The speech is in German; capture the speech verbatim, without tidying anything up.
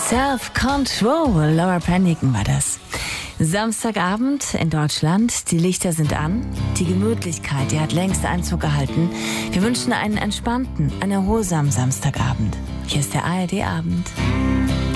Self-Control, Laura Branigan war das. Samstagabend in Deutschland, die Lichter sind an, die Gemütlichkeit, die hat längst Einzug gehalten. Wir wünschen einen entspannten, einen erholsamen Samstagabend. Hier ist der A R D-Abend.